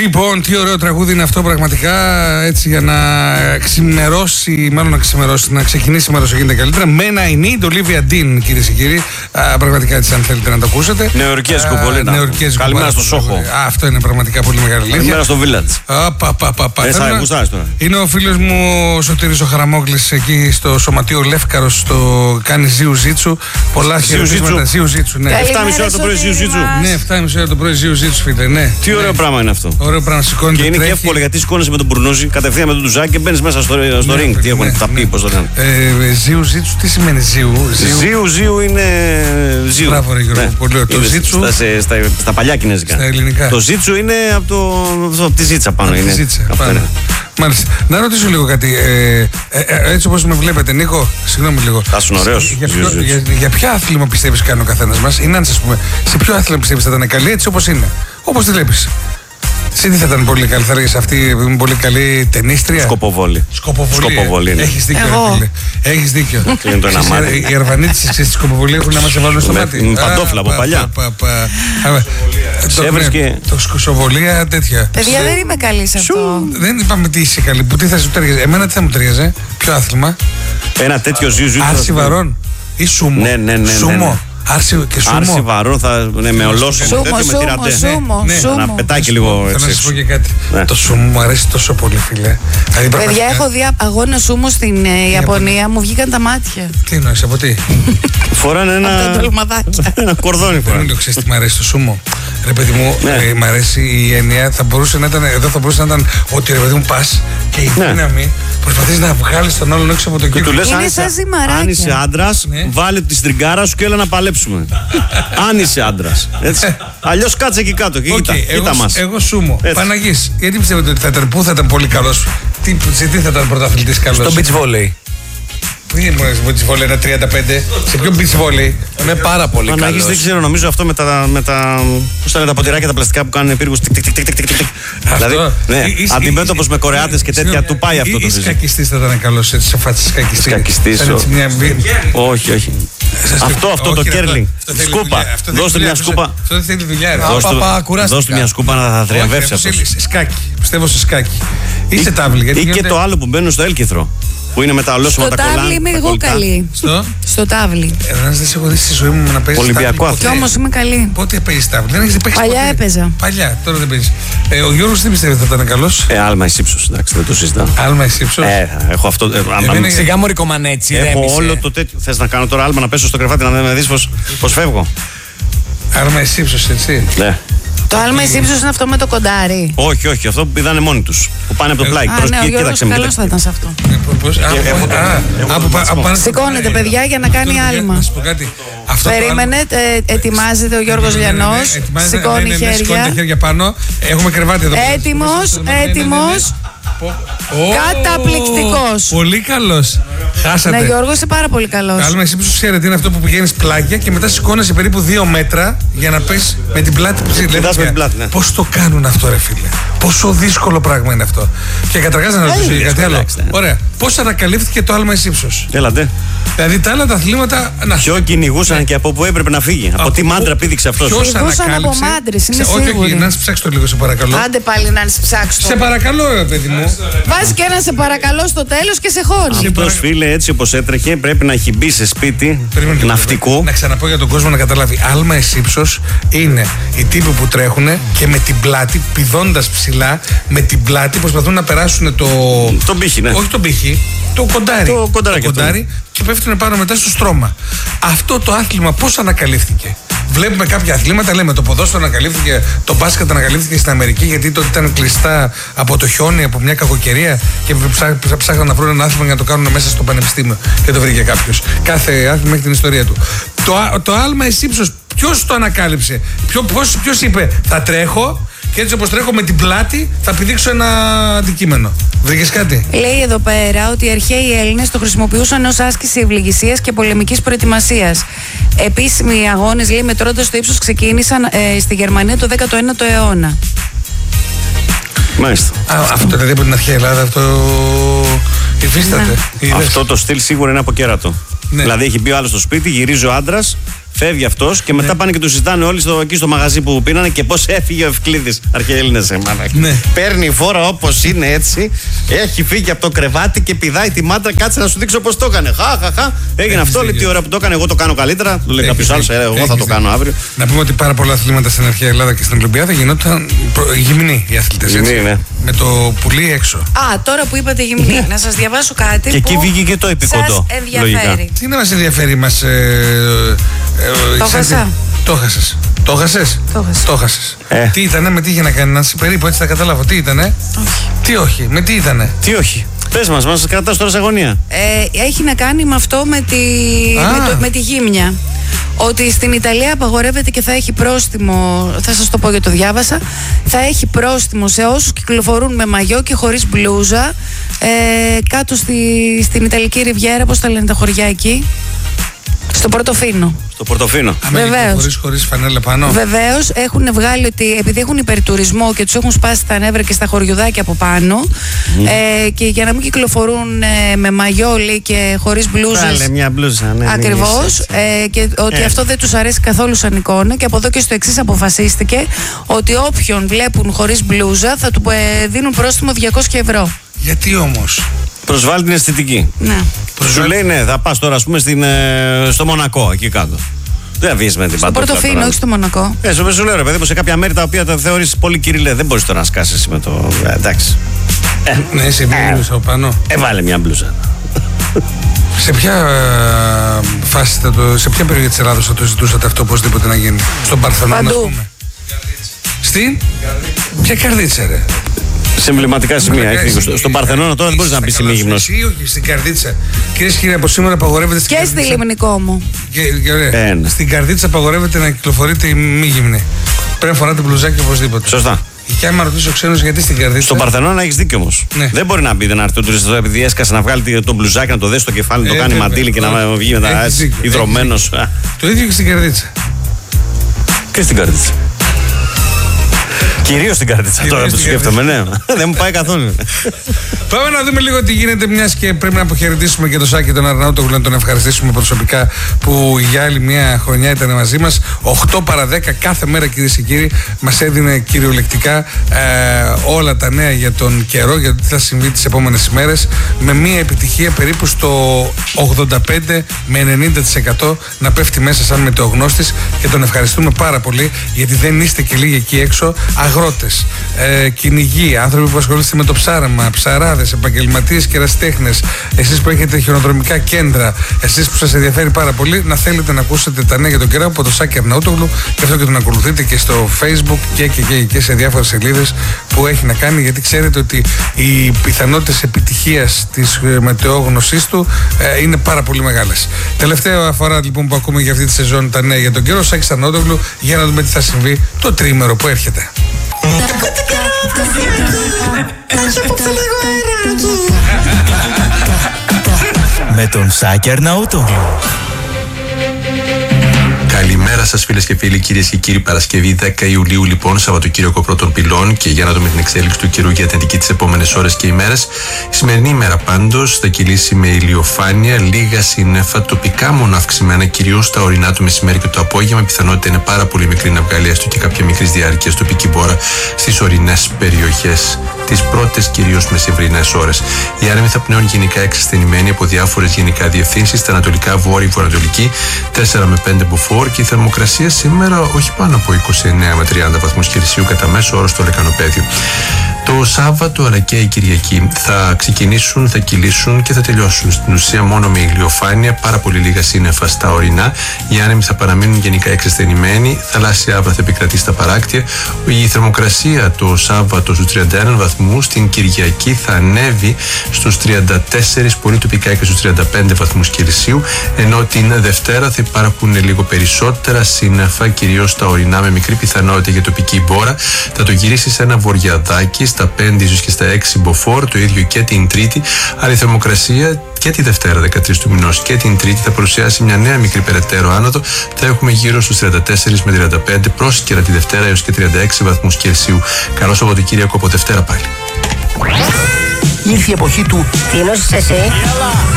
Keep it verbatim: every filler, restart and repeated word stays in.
Λοιπόν, τι ωραίο τραγούδι είναι αυτό πραγματικά, έτσι για να ξημερώσει, μάλλον να ξημερώσει, να ξεκινήσει η μέρα όσο γίνεται καλύτερα. Με ένα ημί, το Olivia Dean, κυρίες και κύριοι. Α, πραγματικά έτσι, αν θέλετε να το ακούσετε. Νεοερκέζικο πολύ. Νεοερκέζικο. Καλημέρα στο Σόχο. Α, αυτό είναι πραγματικά πολύ μεγάλη αλήθεια. Καλημέρα στο Village. Α, πα, πα, πα, πα. Ε, να... τώρα. Είναι ο φίλος μου ο Σωτήρης ο Χαραμόγλης εκεί στο Σωματείο Λεύκαρος, στο κάνει Ζιου Ζίτσου. Πολλά χαιρετίσματα. Ζιου Ζίτσου, ναι. εφτά και μισή ώρα το πρωί Ζιου Ζίτσου. Ναι, εφτά και μισή ώρα το πρωί Ζιου Ζίτσου, φίλε, ναι. Τι ωραίο πράγμα είναι αυτό. Ωραίο πράγμα, σηκώνεται. Και είναι τρέχει. και εύκολο γιατί σηκώνεσαι με τον Μπουρνούζι, κατευθείαν με τον Τουζάκι και μπαίνει μέσα στο, στο ναι, ring. ναι, Τι έχουν ναι, τα πει, ναι. πώ το λένε. Ε, Ζιου Ζίτσου, τι σημαίνει Ζιου. Ζιου, Ζιου είναι. Ζιου. Μπράβο, ρε Γιώργο. Πολύ ωραίο. Το Ζίτσου. Στα, στα, στα, στα παλιά κινέζικα. Στα ελληνικά. Το Ζίτσου είναι από, το, από τη Ζίτσα πάνω. Από είναι. τη Ζίτσα. Αυτό πάνω. είναι. Μάλιστα. Να ρωτήσω λίγο κάτι. Ε, ε, ε, έτσι όπως με βλέπετε, Νίκο, συγγνώμη λίγο. Θα ήσουν ωραίος. Για, για, για, για ποιο άθλημα πιστεύεις κάνει ο καθένας μας, ή να σας πούμε, σε ποιο άθλημα πιστεύεις θα ήταν καλή έτσι όπως είναι, όπως τη βλέπεις. Εσύ τι θα ήταν πολύ καλή, θα έλεγες αυτή είναι πολύ καλή ταινίστρια. Σκοποβόλη. Σκοποβολή. Σκοποβολή. Ναι. Έχεις δίκιο, ρε φίλε. Έχεις δίκιο. Είναι το ένα μάτι. Οι Αρβανίτες της σκοποβολή έχουν να μας εβάλουν στο Με, μάτι. με παντόφλα από παλιά. Σε έβρισκε. Το σκοσοβολία τέτοια. Παιδιά, δεν είμαι καλή σε αυτό. Δεν είπαμε τι είσαι καλή. Που τι θα σου ταιριάζει. Εμένα τι θα μου ταιριάζει. Ποιο άθλημα. Ένα τέτοιο Ζιου Ζίτσου. Άρση βαρών ή σούμο. Ναι, ναι, ναι. Σούμο. Άρση και σούμο. Άρση βαρών θα. Ναι, με ολόσωμο Σούμο, τέτοιο με τυραντέ. σούμο, Ναι, ναι. σούμο. Να πετάει και λίγο Θα έτσι. να σας πω και κάτι. Ναι. Το σούμο μου αρέσει τόσο πολύ, φίλε. Δηλαδή, Παιδιά, πραγματικά- έχω δει αγώνα σούμο στην ε, Ιαπωνία, μου βγήκαν τα μάτια. Τι εννοείς, από τι. Φοράνε Από τα ένα. τολμαδάκια. Ένα κορδόνι Δεν φοράνε. μου ξέρεις τι μ' αρέσει το σούμο. Ρε παιδί μου, Ναι. ε, μ' αρέσει η έννοια. Θα μπορούσε να ήταν, εδώ θα μπορούσε να ήταν ότι ρε παιδί μου πας και η Ναι. δύναμη προσπαθείς να βγάλεις τον άλλον έξω από τον Και του κύκλο. λες Είναι αν σαν είσαι, ζυμαράκια. αν είσαι άντρας, Ναι. βάλε τη στριγκάρα σου και έλα να παλέψουμε. Αν είσαι άντρας. Έτσι. Αλλιώς κάτσε εκεί κάτω και Οκ, κοίτα, εγώ, κοίτα μας. εγώ σούμο. Έτσι. Παναγής, γιατί πιστεύετε ότι θα ήταν, πού θα ήταν πολύ καλός, τι, σε τι θα ήταν πρωταθλητής καλός. Στο beach volley. Πού είναι μόνο beach volley, ένα τριάντα πέντε, σε ποιο beach volley. Είμαι πάρα πολύ Παναγής, καλός. δεν ξέρω, νομίζω αυτό με τα, με τα, πώς τα, λένε, τα ποτηράκια τα πλαστικά που κάνουν πύργους. τικ, τικ, τικ, τικ, τικ, τικ. Δηλαδή, ναι, Είσαι- αντιμέτωπος είσαι- με Κορεάτες και τέτοια, του πάει αυτό το Είσαι φυσικό. σκακιστής θα ήταν καλός, έτσι σε φάση σκακιστή. Σκακιστής, Σαν ο- έτσι μια βι- Όχι, όχι. Σας το- Αυτό, αυτό το όχι, ρε, κέρλινγκ. αυτό θέλει Σκούπα. δουλειά, αυτό θέλει Δώστε δουλειά, μια αυτό- σκούπα. Αυτό δεν θέλει δουλειά, ρε. Α, Δώσ' του- παπα, κουράστηκα. Δώσ' του μια σκούπα να θα θριαμβεύσει Όχι, αυτός. σε σκάκι. Πιστεύω σε σκάκι. Ή σε τάβλη. γιατί Ή και γίνεται- το άλλο που μπαίνουν στο έλκυθρο. Που είναι με τα ολόσωμα Στο τα κολλάν. τάβλι είμαι τα εγώ κολλητά. καλή. Στο. Στο τάβλι. Ένας δεν σε έχω δει στη ζωή μου να παίζει. Ολυμπιακό Κι άθλημα. όμως είμαι καλή. Πότε παίζει τάβλη, δεν έχει παίξει. Παλιά ποτέ. έπαιζα. Παλιά, τώρα δεν παίζει. Ε, ο Γιώργος τι πιστεύει θα ήταν καλός. Ε, άλμα εις ύψος, εντάξει, δεν το συζητάω. Άλμα εις ύψος. Ε, έχω αυτό. ε, άμα- είναι- Σιγά μωρή κομμανέτσι, Έχω ηρέμησε. όλο το τέτοιο. Θες να κάνω τώρα άλμα να πέσω στο κρεβάτι να με δεις πως, πως φεύγω. Άλμα εις ύψος, έτσι. Ναι. Το άλμα εις ύψος είναι αυτό με το κοντάρι. Όχι, όχι, αυτό που πηδάνε μόνοι τους. Που πάνε από το πλάι. Α, Προς- ναι, ο κοί- Γιώργος κοίταξε με, καλός θα κοίταξε. ήταν σε αυτό. Ε, πώς- α, έχω- α, α, έχω από το πα- μάτσο. από πάνω στο Σηκώνεται, πλάι. παιδιά, για να κάνει Τώρα, άλμα. Να σου πω κάτι. Αυτό το Περίμενε, ε, ετοιμάζεται ο Γιώργος άλμα- Ναι, ναι, ναι, Λιανός. ετοιμάζεται, ναι, Σηκώνει ναι, ναι, Σηκώνει τα χέρια. χέρια πάνω. Έχουμε κρεβάτι εδώ. Έτοιμος, Ναι, ναι, ναι, ναι. έτοιμος. Ω, Καταπληκτικός. Πολύ καλός. Χάσατε. Ναι, Γιώργο, είσαι πάρα πολύ καλός. Άλμα εις ύψος, ξέρετε, είναι αυτό που πηγαίνεις πλάγια και μετά σηκώνεσαι περίπου δύο μέτρα για να πες με την πλάτη που Πετάς με την πλάτη, ναι. Πώς το κάνουν αυτό, ρε φίλε. Πόσο δύσκολο πράγμα είναι αυτό. Και καταρχάς να ρωτήσω είναι κάτι άλλο. δύσκολο, ναι. Ωραία. Πώς ανακαλύφθηκε το άλμα εις ύψος. Έλατε. Δηλαδή τα άλλα τα αθλήματα. Να, Ποιο κυνηγούσαν και από πού έπρεπε να φύγει. Από τι μάντρα πήδηξε αυτός. ποιος Κυνηγούσαν ανακάλυψε- από μάντρες, είμαι Ξε- όχι, σίγουρη. Όχι, να σε ψάξει το λίγο, σε παρακαλώ. Άντε πάλι να σε ψάξω. Σε παρακαλώ, ρε παιδί μου. Βάζει και ένα σε παρακαλώ στο τέλος και σε χώνει. Αυτός, φίλε, έτσι όπως έτρεχε, πρέπει να έχει μπει σε σπίτι Περίμενε λίγο, ναυτικού. Να ξαναπώ για τον κόσμο να καταλάβει. Άλμα εις ύψος είναι οι τύποι που τρέχουν και με την πλάτη, πηδώντας ψηλά, με την πλάτη προσπαθούν να περάσουν το. Τον πύχη, ναι. Όχι τον πύχη, το κοντάρι. Το κονταράκι αυτό. κοντάρι και πέφτουν πάνω μετά στο στρώμα. Αυτό το άθλημα πώς ανακαλύφθηκε. Βλέπουμε κάποια αθλήματα, λέμε το ποδόσφαιρο ανακαλύφθηκε, το μπάσκετ ανακαλύφθηκε στην Αμερική γιατί τότε ήταν κλειστά από το χιόνι, από μια κακοκαιρία και ψά- ψά- ψάχναν να βρουν ένα άθλημα για να το κάνουν μέσα στο πανεπιστήμιο και το βρήκε κάποιο. Κάθε άθλημα έχει την ιστορία του. Το, α- το άλμα εις ύψος, ποιος το ανακάλυψε, ποιο, πώς, ποιος είπε θα τρέχω και έτσι όπως τρέχω με την πλάτη θα πηδήξω ένα αντικείμενο. Βρήκες κάτι? Λέει εδώ πέρα ότι οι αρχαίοι Έλληνες το χρησιμοποιούσαν ως άσκηση ευληγησίας και πολεμικής προετοιμασίας. Επίσημοι αγώνες, λέει, μετρώντας στο ύψος ξεκίνησαν ε, στη Γερμανία το δέκατο ένατο αιώνα. Μάλιστα. Α, αυτό δηλαδή από την αρχαία Ελλάδα, αυτό υφίσταται. Είδες? Αυτό το στυλ σίγουρα είναι από κέρατο. Ναι. Δηλαδή έχει μπει ο άλλος στο σπίτι, γυρίζει ο άντρας, Φεύγει αυτός και μετά πάνε και του συζητάνε όλοι στο, εκεί στο μαγαζί που πήρανε και πώς έφυγε ο Ευκλήδης. Αρχαιέλληνες, εμάνα. Ναι. Παίρνει φόρα όπως είναι έτσι. Έχει φύγει από το κρεβάτι και πηδάει τη μάντρα. Κάτσε να σου δείξω πώς το έκανε. Χα, χα, χα. Έγινε αυτό, λέει τι ώρα που το έκανε. Εγώ το κάνω καλύτερα. Του λέει κάποιος άλλος, εγώ θα το κάνω αύριο. Να πούμε ότι πάρα πολλά αθλήματα στην αρχαία Ελλάδα και στην Ολυμπιάδα γινόταν γυμνοί οι αθλητές. Γυμνοί, ναι. Με το πουλί έξω. Α, τώρα που είπατε γυμνή, να σας διαβάσω κάτι. Και εκεί που βγήκε και το επικοντό. σας ενδιαφέρει. Τι να μας ενδιαφέρει, μας. Ε, ε, Το ξέρετε- χάσα. Το χάσες. Το χάσες. Το χάσα. Το χάσες. Ε. Τι ήτανε, με τι είχε να κάνει, να σε περίπου έτσι θα καταλάβω. Τι ήτανε. Όχι. Τι όχι, με τι ήτανε. Τι όχι. Πες μας, μας κρατάς τώρα σε αγωνία. Ε, έχει να κάνει με αυτό με τη, Α. με, το, με τη γύμνια. Ότι στην Ιταλία απαγορεύεται και θα έχει πρόστιμο, θα σας το πω γιατί το διάβασα, θα έχει πρόστιμο σε όσους κυκλοφορούν με μαγιό και χωρίς μπλούζα ε, κάτω στη, στην Ιταλική Ριβιέρα, πώς τα λένε τα χωριά εκεί, στο Πορτοφίνο. Στο Πορτοφίνο. Βεβαίως. Χωρίς, χωρίς φανέλα πάνω. Βεβαίως έχουν βγάλει ότι επειδή έχουν υπερτουρισμό και τους έχουν σπάσει τα νεύρα και στα χωριουδάκια από πάνω ε, και για να μην κυκλοφορούν ε, με μαγιό λέει, και χωρίς μπλούζες. Βάλε μια μπλούζα, ναι. Ακριβώς, ε, και ότι Ε. αυτό δεν τους αρέσει καθόλου σαν εικόνα και από εδώ και στο εξής αποφασίστηκε ότι όποιον βλέπουν χωρίς μπλούζα θα του ε, δίνουν πρόστιμο διακόσια ευρώ. Γιατί όμως. Προσβάλλει την αισθητική. Ναι. Σου λέει ναι, θα πας τώρα ας πούμε στην, ε, στο Μονακό εκεί κάτω. Δεν θα βγεις με την Στο παντόφλα. Πορτοφίνο, τώρα. όχι στο Μονακό. Ε, σου, σου λέω ρε παιδί μου, σε κάποια μέρη τα οποία τα θεωρείς πολύ κυριλέ, δεν μπορείς τώρα να σκάσεις με το. Ε, εντάξει. Ε, Ναι, σε μία μπλούζα από πάνω. ε, βάλε μια μπλούζα. Σε ποια ε, φάση, θα το, σε ποια περιοχή της Ελλάδος θα το ζητούσατε αυτό οπωσδήποτε να γίνει. Στον Παρθενώνα, ας Παντού. πούμε. Στην. Ποια Καρδίτσα, ρε. Σε εμβληματικά σημεία. Έχει, στο, στον Παρθενώνα τώρα δεν μπορείς να πεις ημίγυμνος. Ή όχι, στην Καρδίτσα. Κυρίες και κύριοι, από σήμερα απαγορεύεται στην Και στη Καρδίτσα. Λιμνικό μου. Και, και ωραία. Ένα. Στην Καρδίτσα απαγορεύεται να κυκλοφορείτε ημίγυμνη. Πρέπει να φοράτε μπλουζάκι οπωσδήποτε. Σωστά. Και άμα ρωτήσει ο ξένος γιατί στην Καρδίτσα. Στον Παρθενώνα έχεις δίκιο όμως. Ναι. Δεν μπορεί να μπει να έρθει ο τουριστής επειδή έσκασε να βγάλει τον μπλουζάκι, να το δέσει στο κεφάλι, να το Ε, κάνει βέβαια. μαντίλι και να βγει μετά Έχεις δίκιο, υδρωμένος. Α, Το ίδιο και στην Καρδίτσα. Και στην Καρδίτσα. Κυρίως στην Καρδίτσα Κυρίως τώρα που στην σκέφτομαι, ναι. Δεν μου πάει καθόλου. Πάμε να δούμε λίγο τι γίνεται, μιας και πρέπει να αποχαιρετήσουμε και τον Σάκη τον Αρναούτογλου, να τον ευχαριστήσουμε προσωπικά που για άλλη μια χρονιά ήταν μαζί μας. οκτώ παρά δέκα κάθε μέρα, κυρίες και κύριοι, μας έδινε κυριολεκτικά ε, όλα τα νέα για τον καιρό, για το τι θα συμβεί τις επόμενες ημέρες, με μια επιτυχία περίπου στο ογδόντα πέντε με ενενήντα τοις εκατό να πέφτει μέσα σαν μετεογνώστης, και τον ευχαριστούμε πάρα πολύ, γιατί δεν είστε και λίγοι εκεί έξω αγρότες, ε, κυνηγοί, άνθρωποι που ασχολείστε με το ψάραμα, ψαράδες, επαγγελματίες και ερασιτέχνες, εσείς που έχετε χιονοδρομικά κέντρα, εσείς που σας ενδιαφέρει πάρα πολύ να θέλετε να ακούσετε τα νέα για τον καιρό από τον Σάκη Αρναούτογλου, και αυτό και τον ακολουθείτε και στο Facebook και, και, και, και σε διάφορες σελίδες που έχει να κάνει, γιατί ξέρετε ότι οι πιθανότητες επιτυχίας της μετεόγνωσής του ε, είναι πάρα πολύ μεγάλες. Τελευταία φορά λοιπόν που ακούμε για αυτή τη σεζόν τα νέα για τον καιρό, Σάκης Αρναούτογλου, για να δούμε τι θα συμβεί το τρίμερο που έρχεται. Με τον Σάκη Αρναούτογλου. Καλημέρα σας φίλες και φίλοι, κυρίες και κύριοι. Παρασκευή δέκα Ιουλίου, λοιπόν, Σαββατοκύριακο πρώτων πυλών, και για να δούμε την εξέλιξη του καιρού για την Αττική τις επόμενες ώρες και ημέρες. Η σημερινή ημέρα πάντως θα κυλήσει με ηλιοφάνεια, λίγα σύννεφα, τοπικά μόνο αυξημένα, κυρίως στα ορεινά το μεσημέρι και το απόγευμα. Η πιθανότητα είναι πάρα πολύ μικρή να βγάλει έστω και κάποια μικρή διάρκεια τοπική μπόρα στις ορεινές περιοχές τις πρώτες κυρίως μεσημβρινές ώρες. Οι άνεμοι θα πνέουν γενικά εξασθενημένοι από διάφορες γενικά διευθύνσεις στα ανατολικά, βόρεια, βορειοανατολική, τέσσερα με πέντε μποφόρ, και η θερμοκρασία σήμερα όχι πάνω από είκοσι εννέα με τριάντα βαθμούς Κελσίου κατά μέσο όρο στο λεκανοπέδιο. Το Σάββατο αλλά και η Κυριακή θα ξεκινήσουν, θα κυλήσουν και θα τελειώσουν στην ουσία μόνο με ηλιοφάνεια, πάρα πολύ λίγα σύννεφα στα ορεινά. Οι άνεμοι θα παραμείνουν γενικά εξασθενημένοι, θαλάσσια άβρα θα επικρατεί στα παράκτια. Η θερμοκρασία το Σάββατο στους τριάντα ένα βαθμούς, στην Κυριακή θα ανέβει στους τριάντα τέσσερα, πολύ τοπικά και στους τριάντα πέντε βαθμούς Κελσίου, ενώ την Δευτέρα θα υπάρχουν λίγο περισσότερα σύννεφα, κυρίως στα ορεινά, με μικρή πιθανότητα για τοπική μπόρα. Θα το γυρίσει σε ένα βορειαδάκι στα πέντε ίσως και στα έξι μποφόρ, το ίδιο και την Τρίτη, αλλά η θερμοκρασία και τη Δευτέρα δεκατρείς του μηνός και την Τρίτη θα παρουσιάσει μια νέα μικρή περαιτέρω άνοδο. Θα έχουμε γύρω στους τριάντα τέσσερα με τριάντα πέντε, πρόσκαιρα τη Δευτέρα έως και τριάντα έξι βαθμούς Κελσίου. Καλό Σαββατοκύριακο από Δευτέρα πάλι. Ήρθε η εποχή του Τι νόσης εσύ?